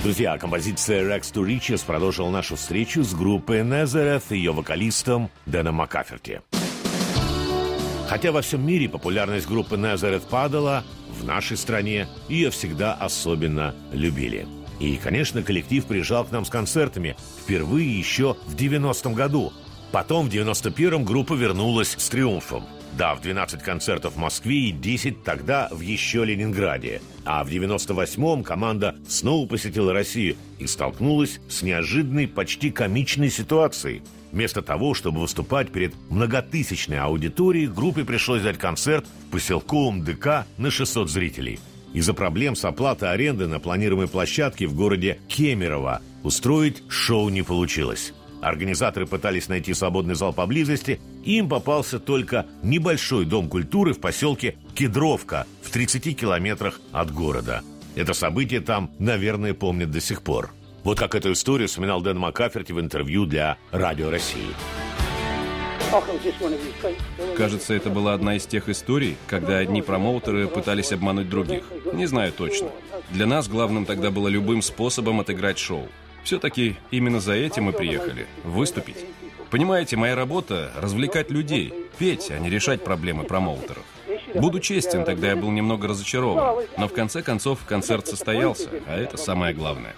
Друзья, композиция «Rags to Riches» продолжила нашу встречу с группой Nazareth и ее вокалистом Дэном Маккаферти. Хотя во всем мире популярность группы Nazareth падала, в нашей стране ее всегда особенно любили. И, конечно, коллектив приезжал к нам с концертами впервые еще в 90-м году. Потом в 91-м группа вернулась с триумфом. Дав 12 концертов в Москве и 10 тогда в еще Ленинграде. А в 98-м команда снова посетила Россию и столкнулась с неожиданной, почти комичной ситуацией. Вместо того, чтобы выступать перед многотысячной аудиторией, группе пришлось дать концерт в поселковом ДК на 600 зрителей. Из-за проблем с оплатой аренды на планируемой площадке в городе Кемерово устроить шоу не получилось. Организаторы пытались найти свободный зал поблизости, и им попался только небольшой дом культуры в поселке Кедровка в 30 километрах от города. Это событие там, наверное, помнят до сих пор. Вот как эту историю вспоминал Дэн Маккаферти в интервью для Радио России. Кажется, это была одна из тех историй, когда одни промоутеры пытались обмануть других. Не знаю точно. Для нас главным тогда было любым способом отыграть шоу. Все-таки именно за этим мы приехали – выступить. Понимаете, моя работа – развлекать людей, петь, а не решать проблемы промоутеров. Буду честен, тогда я был немного разочарован, но в конце концов концерт состоялся, а это самое главное.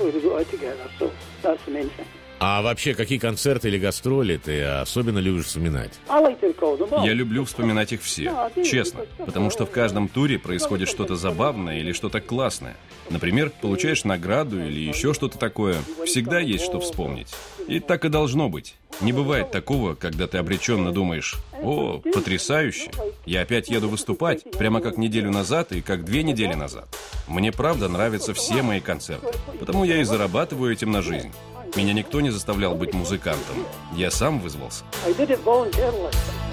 А вообще, какие концерты или гастроли ты особенно любишь вспоминать? Я люблю вспоминать их все, честно, потому что в каждом туре происходит что-то забавное или что-то классное. Например, получаешь награду или еще что-то такое. Всегда есть что вспомнить. И так и должно быть. Не бывает такого, когда ты обреченно думаешь: «О, потрясающе! Я опять еду выступать, прямо как неделю назад и как 2 недели назад». Мне правда нравятся все мои концерты, потому я и зарабатываю этим на жизнь. Меня никто не заставлял быть музыкантом. Я сам вызвался.